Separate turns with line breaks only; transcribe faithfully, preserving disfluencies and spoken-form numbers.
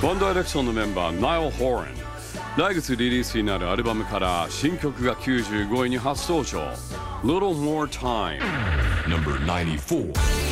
ワンダイレクションのメンバー Niall Horan、 来月リリースになるアルバムから新曲がきゅうじゅうごいに初登場 Little More Time
Number ninety-four.